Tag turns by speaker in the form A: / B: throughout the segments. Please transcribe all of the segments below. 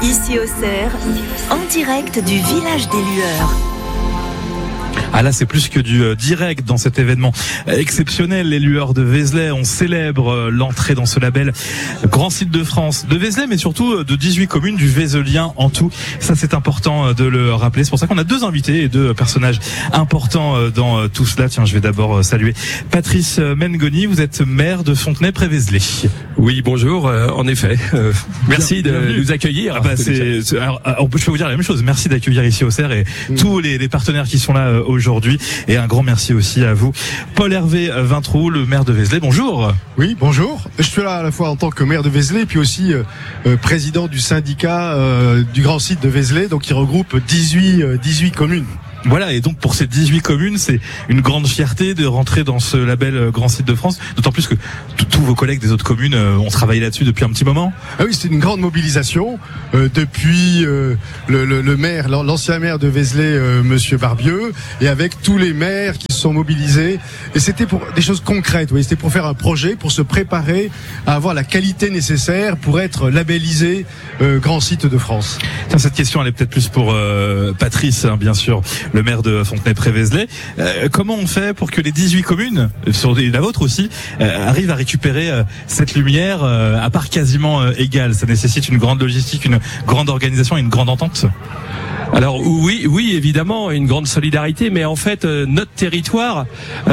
A: Ici Auxerre, en direct du village des Lueurs.
B: Ah là, c'est plus que du direct dans cet événement exceptionnel. Les Lueurs de Vézelay, on célèbre l'entrée dans ce label Grand Site de France de Vézelay, mais surtout de 18 communes du Vézelien en tout. Ça, c'est important de le rappeler. C'est pour ça qu'on a deux invités et deux personnages importants dans tout cela. Tiens, je vais d'abord saluer Patrice Mengoni. Vous êtes maire de Fontenay-près-Vézelay.
C: Oui, bonjour. En effet, merci de nous accueillir.
B: Ah bah, je peux vous dire la même chose. Merci d'accueillir ici Auxerre et tous les partenaires qui sont là aujourd'hui. Et un grand merci aussi à vous, Paul-Hervé Vintroux, le maire de Vézelay. Bonjour.
D: Oui, bonjour. Je suis là à la fois en tant que maire de Vézelay et puis aussi président du syndicat du Grand Site de Vézelay, donc qui regroupe 18 communes.
B: Voilà, et donc pour ces 18 communes, c'est une grande fierté de rentrer dans ce label Grand Site de France, d'autant plus que tous vos collègues des autres communes ont travaillé là-dessus depuis un petit moment.
D: Ah oui, c'est une grande mobilisation depuis le maire, l'ancien maire de Vézelay, Monsieur Barbieux, et avec tous les maires qui se sont mobilisés. Et c'était pour des choses concrètes, oui, c'était pour faire un projet, pour se préparer à avoir la qualité nécessaire pour être labellisé Grand Site de France.
B: Tiens, cette question, elle est peut-être plus pour Patrice, hein, bien sûr, le maire de Fontenay-près-Vézelay. Comment on fait pour que les 18 communes, sur la vôtre aussi, arrivent à récupérer cette lumière à part quasiment égale? Ça nécessite une grande logistique, une grande organisation et une grande entente.
C: Alors oui, évidemment, une grande solidarité, mais en fait, notre territoire,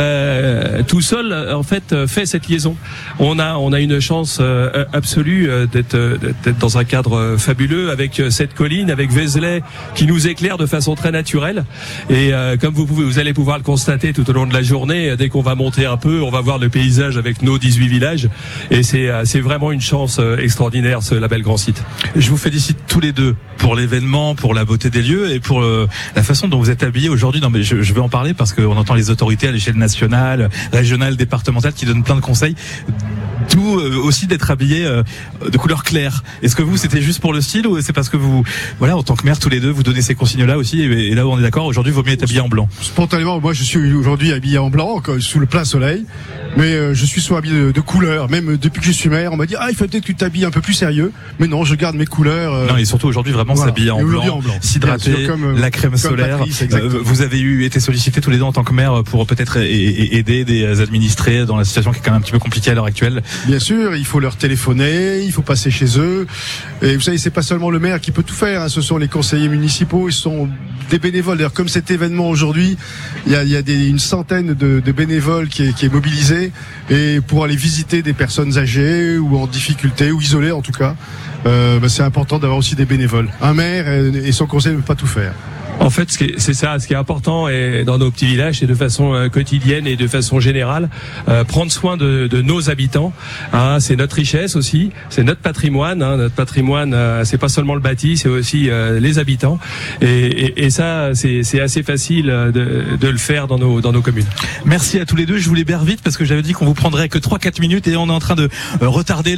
C: tout seul, en fait, fait cette liaison. On a une chance absolue d'être dans un cadre fabuleux avec cette colline, avec Vézelay, qui nous éclaire de façon très naturelle. Et comme vous allez pouvoir le constater tout au long de la journée, dès qu'on va monter un peu, on va voir le paysage avec nos 18 villages. Et c'est vraiment une chance extraordinaire, ce label Grand Site.
B: Je vous félicite tous les deux pour l'événement, pour la beauté des lieux et pour la façon dont vous êtes habillés aujourd'hui. Non, mais je vais en parler parce qu'on entend les autorités à l'échelle nationale, régionale, départementale qui donnent plein de conseils. D'où aussi d'être habillés de couleur claire. Est-ce que vous, c'était juste pour le style ou c'est parce que vous, voilà, en tant que maire tous les deux, vous donnez ces consignes-là aussi et là où on est d'accord, aujourd'hui, il vaut mieux être habillé en blanc?
D: Spontanément, moi je suis aujourd'hui habillé en blanc, sous le plein soleil, mais je suis souvent habillé de couleur. Même depuis que je suis maire, on m'a dit il faut peut-être que tu t'habilles un peu plus sérieux. Mais non, je garde mes couleurs.
B: Non, et surtout aujourd'hui, vraiment s'habiller en blanc, s'hydrater, la crème solaire.
D: Patrice,
B: vous avez été sollicités tous les deux en tant que maire pour peut-être aider des administrés dans la situation qui est quand même un petit peu compliquée à l'heure actuelle.
D: Bien sûr, il faut leur téléphoner, il faut passer chez eux. Et vous savez, c'est pas seulement le maire qui peut tout faire, hein, ce sont les conseillers municipaux, ils sont des bénévoles. D'ailleurs, comme cet événement aujourd'hui, il y a une centaine de bénévoles qui est mobilisé et pour aller visiter des personnes âgées ou en difficulté ou isolées en tout cas, c'est important d'avoir aussi des bénévoles. Un maire et son conseil ne peut pas tout faire.
C: En fait, c'est ça, ce qui est important et dans nos petits villages, c'est de façon quotidienne et de façon générale, prendre soin de nos habitants. Hein, c'est notre richesse aussi, c'est notre patrimoine. Hein, notre patrimoine, c'est pas seulement le bâti, c'est aussi les habitants. Et ça, c'est assez facile de le faire dans nos communes.
B: Merci à tous les deux. Je vous libère vite parce que j'avais dit qu'on vous prendrait que 3-4 minutes et on est en train de retarder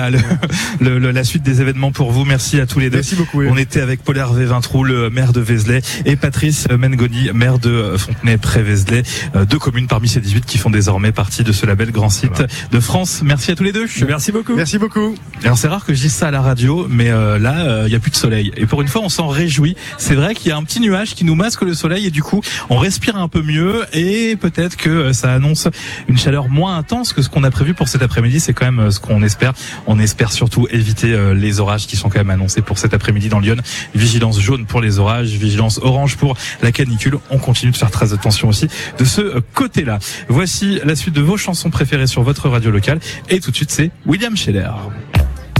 B: la suite des événements pour vous. Merci à tous les deux.
D: Merci beaucoup.
B: On était avec Paul-Hervé Vintroux, le maire de Vézelay, et Patrice Mengoni, maire de Fontenay-près-Vézelay, deux communes parmi ces 18 qui font désormais partie de ce label Grand Site de France. Merci à tous les deux.
C: Merci beaucoup.
D: Merci beaucoup.
B: Alors c'est rare que je dise ça à la radio, mais là il y a plus de soleil et pour une fois on s'en réjouit. C'est vrai qu'il y a un petit nuage qui nous masque le soleil et du coup on respire un peu mieux et peut-être que ça annonce une chaleur moins intense que ce qu'on a prévu pour cet après-midi. C'est quand même ce qu'on espère. On espère surtout éviter les orages qui sont quand même annoncés pour cet après-midi dans Lyon. Vigilance jaune pour les orages, vigilance orange pour la canicule. On continue de faire très attention aussi de ce côté-là. Voici la suite de vos chansons préférées sur votre radio locale et tout de suite c'est William Scheller.